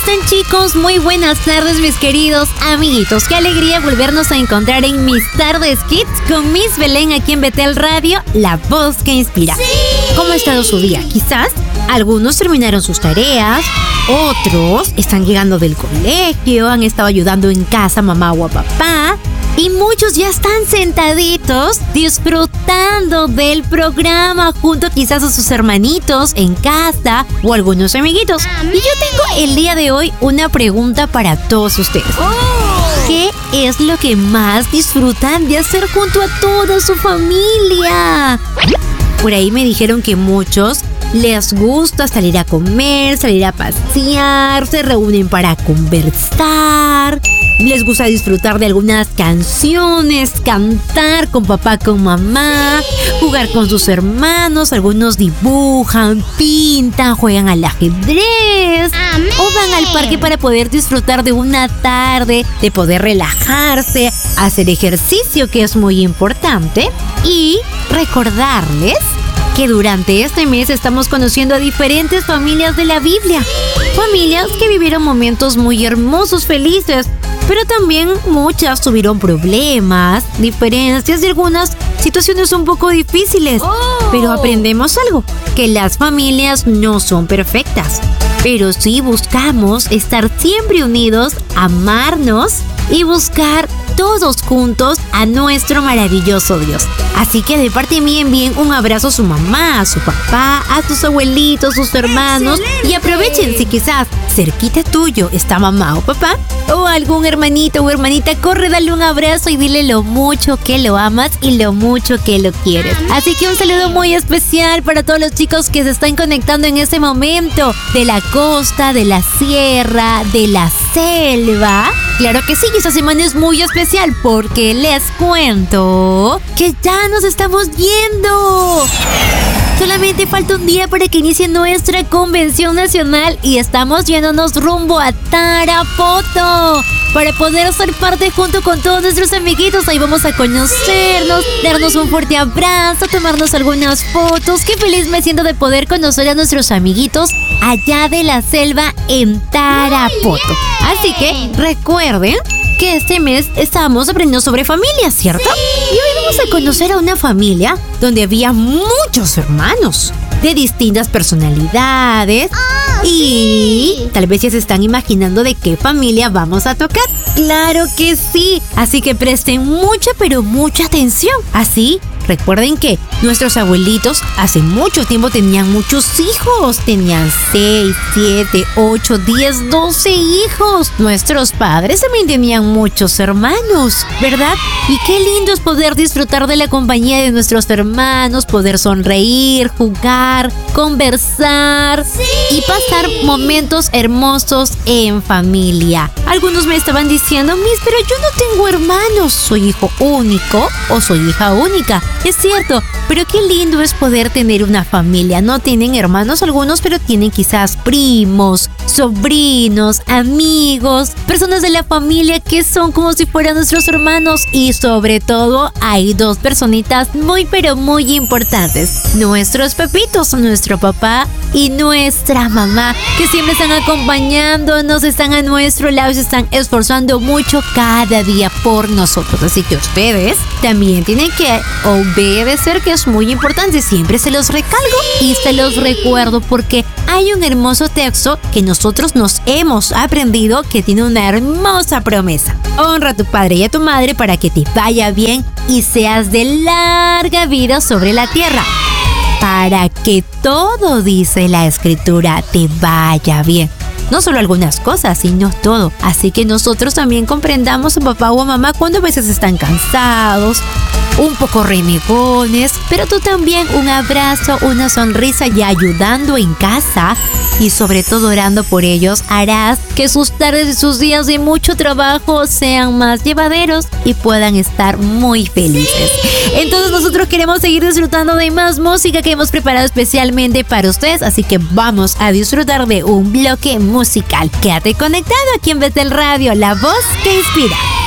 están, chicos? Muy buenas tardes, mis queridos amiguitos. Qué alegría volvernos a encontrar en mis tardes kids con Miss Belén aquí en Betel Radio, la voz que inspira. ¡Sí! ¿Cómo ha estado su día? Quizás algunos terminaron sus tareas, otros están llegando del colegio, han estado ayudando en casa a mamá o a papá, y muchos ya están sentaditos disfrutando del programa junto quizás a sus hermanitos en casa o algunos amiguitos. Y yo tengo el día de hoy una pregunta para todos ustedes. ¿Qué es lo que más disfrutan de hacer junto a toda su familia? Por ahí me dijeron que muchos les gusta salir a comer, salir a pasear, se reúnen para conversar, les gusta disfrutar de algunas canciones, cantar con papá, con mamá, jugar con sus hermanos, algunos dibujan, pintan, juegan al ajedrez. ¡Amén! O van al parque para poder disfrutar de una tarde, de poder relajarse, hacer ejercicio, que es muy importante, y recordarles que durante este mes estamos conociendo a diferentes familias de la Biblia. Familias que vivieron momentos muy hermosos, felices, pero también muchas tuvieron problemas, diferencias y algunas situaciones un poco difíciles. Pero aprendemos algo, que las familias no son perfectas, pero sí buscamos estar siempre unidos, amarnos y buscar todos juntos a nuestro maravilloso Dios. Así que de parte mía envíen un abrazo a su mamá, a su papá, a sus abuelitos, sus hermanos. ¡Excelente! Y aprovechen si quizás cerquita tuyo está mamá o papá o algún hermanito o hermanita, corre, dale un abrazo y dile lo mucho que lo amas y lo mucho que lo quieres. Así que un saludo muy especial para todos los chicos que se están conectando en este momento, de la costa, de la sierra, de la selva. Claro que sí, esta semana es muy especial porque les cuento que ya nos estamos yendo. Solamente falta un día para que inicie nuestra convención nacional y estamos yéndonos rumbo a Tarapoto para poder ser parte junto con todos nuestros amiguitos. Ahí vamos a conocernos, darnos un fuerte abrazo, tomarnos algunas fotos. Qué feliz me siento de poder conocer a nuestros amiguitos allá de la selva en Tarapoto. Así que recuerden que este mes estamos aprendiendo sobre familias, ¿cierto? Sí. Y hoy vamos a conocer a una familia donde había muchos hermanos de distintas personalidades. Y sí, tal vez ya se están imaginando de qué familia vamos a tocar. ¡Claro que sí! Así que presten mucha, pero mucha atención. Así, recuerden que nuestros abuelitos hace mucho tiempo tenían muchos hijos. Tenían 6, 7, 8, 10, 12 hijos. Nuestros padres también tenían muchos hermanos, ¿verdad? Y qué lindo es poder disfrutar de la compañía de nuestros hermanos, poder sonreír, jugar, conversar, sí, y pasar momentos hermosos en familia. Algunos me estaban diciendo, Miss, pero yo no tengo hermanos. Soy hijo único o soy hija única. Es cierto, pero qué lindo es poder tener una familia. No tienen hermanos algunos, pero tienen quizás primos, sobrinos, amigos, personas de la familia que son como si fueran nuestros hermanos. Y sobre todo hay dos personitas muy pero muy importantes: nuestros papitos, nuestro papá y nuestra mamá, que siempre están acompañándonos, están a nuestro lado y se están esforzando mucho cada día por nosotros. Así que ustedes también tienen que obedecer, que es muy importante. Siempre se los recalco y se los recuerdo porque hay un hermoso texto que nosotros nos hemos aprendido que tiene una hermosa promesa. Honra a tu padre y a tu madre para que te vaya bien y seas de larga vida sobre la tierra. Para que todo, dice la escritura, te vaya bien. No solo algunas cosas, sino todo. Así que nosotros también comprendamos a papá o a mamá cuando a veces están cansados, un poco renegones, pero tú también un abrazo, una sonrisa y ayudando en casa y sobre todo orando por ellos harás que sus tardes y sus días de mucho trabajo sean más llevaderos y puedan estar muy felices. Entonces nosotros queremos seguir disfrutando de más música que hemos preparado especialmente para ustedes, así que vamos a disfrutar de un bloque musical. Quédate conectado aquí en Betel Radio, la voz que inspira.